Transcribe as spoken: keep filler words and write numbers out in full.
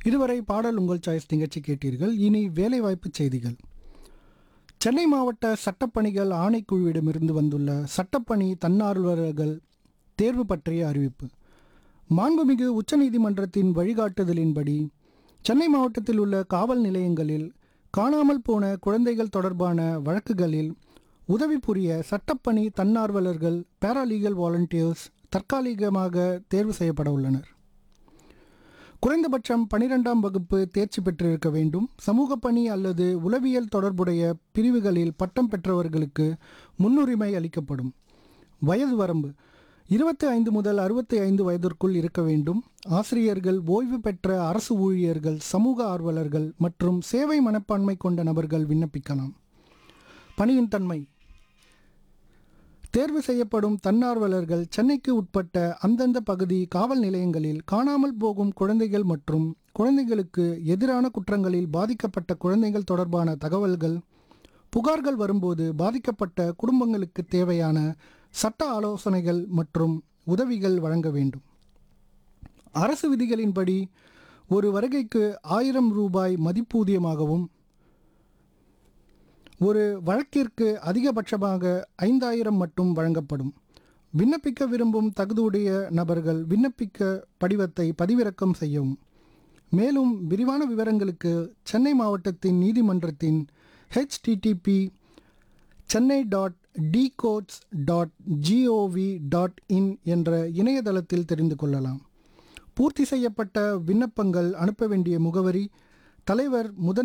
இதுவரை பாடல் உங்கள் சாய்ஸ் நிகழ்ச்சி கேட்டீர்கள். இனி வேலைவாய்ப்பு செய்திகள். சென்னை மாவட்ட சட்டப்பணிகள் ஆணைக்குழுவிடமிருந்து வந்துள்ள சட்டப்பணி தன்னார்வலர்கள் தேர்வு பற்றிய அறிவிப்பு. மாண்புமிகு உச்சநீதிமன்றத்தின் வழிகாட்டுதலின்படி சென்னை மாவட்டத்தில் உள்ள காவல் நிலையங்களில் காணாமல் போன குழந்தைகள் தொடர்பான வழக்குகளில் உதவி புரிய சட்டப்பணி தன்னார்வலர்கள் பேராலீகல் வாலண்டியர்ஸ் தற்காலிகமாக தேர்வு செய்யப்பட உள்ளனர். குறைந்தபட்சம் பனிரெண்டாம் வகுப்பு தேர்ச்சி பெற்றிருக்க வேண்டும். சமூக பணி அல்லது உளவியல் தொடர்புடைய பிரிவுகளில் பட்டம் பெற்றவர்களுக்கு முன்னுரிமை அளிக்கப்படும். வயது வரம்பு இருபத்தி ஐந்து முதல் அறுபத்தி ஐந்து வயதிற்குள் இருக்க வேண்டும். ஆசிரியர்கள், ஓய்வு பெற்ற அரசு ஊழியர்கள், சமூக ஆர்வலர்கள் மற்றும் சேவை மனப்பான்மை கொண்ட நபர்கள் விண்ணப்பிக்கலாம். பணியின் தன்மை: தேர்வு செய்யப்படும் தன்னார்வலர்கள் சென்னைக்கு உட்பட்ட அந்தந்த பகுதி காவல் நிலையங்களில் காணாமல் போகும் குழந்தைகள் மற்றும் குழந்தைகளுக்கு எதிரான குற்றங்களில் பாதிக்கப்பட்ட குழந்தைகள் தொடர்பான தகவல்கள், புகார்கள் வரும்போது பாதிக்கப்பட்ட குடும்பங்களுக்கு தேவையான சட்ட ஆலோசனைகள் மற்றும் உதவிகள் வழங்க வேண்டும். அரசு விதிகளின்படி ஒரு வருகைக்கு ஆயிரம் ரூபாய் மதிப்பூதியமாகவும் ஒரு வழக்கிற்கு அதிகபட்சமாக ஐந்தாயிரம் மட்டும் வழங்கப்படும். விண்ணப்பிக்க விரும்பும் தகுதியுடைய நபர்கள் விண்ணப்பிக்க படிவத்தை பதிவிறக்கம் செய்யவும். மேலும் விரிவான விவரங்களுக்கு சென்னை மாவட்டத்தின் நீதிமன்றத்தின் HTTP Chennai dot டிகோட்ஸ் dot gov dot in என்ற இணையதளத்தில் தெரிந்து கொள்ளலாம். பூர்த்தி செய்யப்பட்ட விண்ணப்பங்கள் அனுப்ப வேண்டிய முகவரி: தலைவர் முதன்